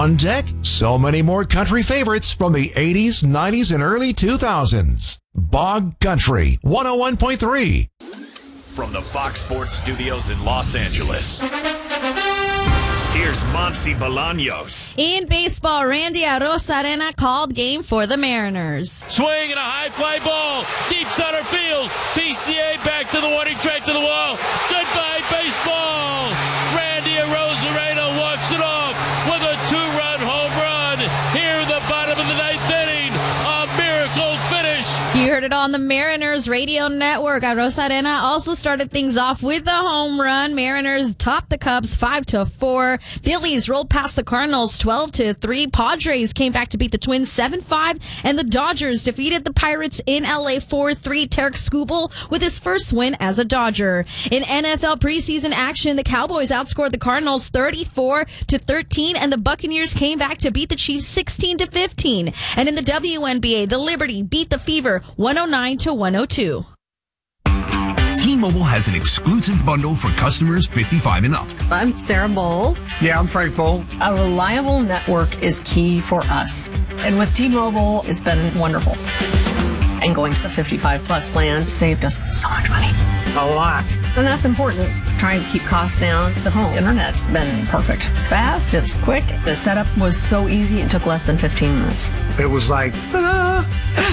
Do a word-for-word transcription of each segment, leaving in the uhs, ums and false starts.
On deck, so many more country favorites from the eighties, nineties, and early two thousands. Bog Country, one oh one point three. From the Fox Sports Studios in Los Angeles, here's Monsi Bolaños. In baseball, Randy Arozarena called game for the Mariners. Swing and a high fly ball, deep center field. P C A back to the warning track to the wall. Goodbye, baseball. Randy Arozarena walks it off with a two-run home run here in the bottom of the ninth inning. A miracle finish. You heard it on the Mariners radio network. Arozarena also started things off with a home run. Mariners topped the Cubs five to four. Phillies rolled past the Cardinals twelve to three. Padres came back to beat the Twins seven five. And the Dodgers defeated the Pirates in L A four three. Tarek Skubal with his first win as a Dodger. In N F L preseason action, the Cowboys outscored the Cardinals thirty-four to thirteen. And the Buccaneers came back to beat the Chiefs sixteen to fifteen. And in the W N B A, the Liberty beat the Fever one oh nine to one oh two. T-Mobile has an exclusive bundle for customers fifty-five and up. I'm Sarah Bowl. Yeah, I'm Frank Bowl. A reliable network is key for us. And with T-Mobile, it's been wonderful. And going to the fifty-five plus plan saved us so much money. A lot. And that's important. Trying to keep costs down. The home internet's been perfect. It's fast, it's quick. The setup was so easy, it took less than fifteen minutes. It was like, ta-da!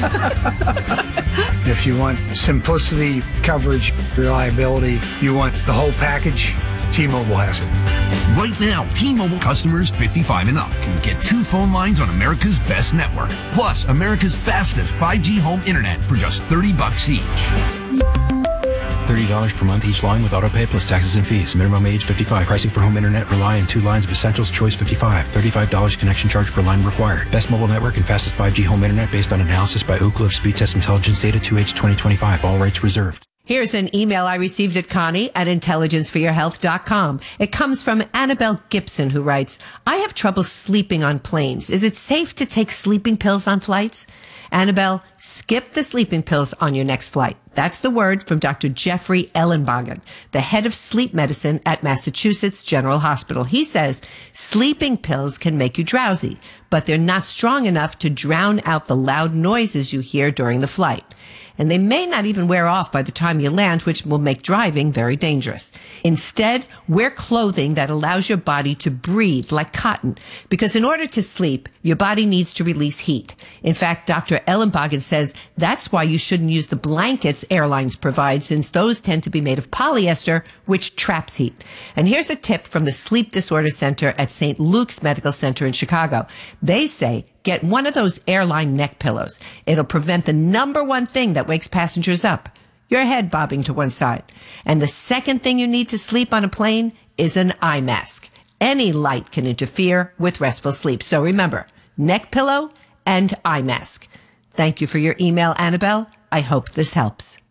If you want simplicity, coverage, reliability, you want the whole package, T-Mobile has it. Right now, T-Mobile customers fifty-five and up can get two phone lines on America's best network, plus America's fastest five G home internet for just thirty bucks each. thirty dollars per month each line with autopay plus taxes and fees. Minimum age fifty-five. Pricing for home internet rely on two lines of Essentials Choice fifty-five. thirty-five dollars connection charge per line required. Best mobile network and fastest five G home internet based on analysis by Ookla of Speed Test Intelligence Data two H twenty twenty-five. All rights reserved. Here's an email I received at Connie at intelligence for your health dot com. It comes from Annabelle Gibson, who writes, I have trouble sleeping on planes. Is it safe to take sleeping pills on flights? Annabelle, skip the sleeping pills on your next flight. That's the word from Doctor Jeffrey Ellenbogen, the head of sleep medicine at Massachusetts General Hospital. He says sleeping pills can make you drowsy, but they're not strong enough to drown out the loud noises you hear during the flight. And they may not even wear off by the time you land, which will make driving very dangerous. Instead, wear clothing that allows your body to breathe like cotton, because in order to sleep, your body needs to release heat. In fact, Doctor Ellenbogen says that's why you shouldn't use the blankets airlines provide, since those tend to be made of polyester, which traps heat. And here's a tip from the Sleep Disorder Center at Saint Luke's Medical Center in Chicago. They say, get one of those airline neck pillows. It'll prevent the number one thing that wakes passengers up, your head bobbing to one side. And the second thing you need to sleep on a plane is an eye mask. Any light can interfere with restful sleep. So remember, neck pillow and eye mask. Thank you for your email, Annabelle. I hope this helps.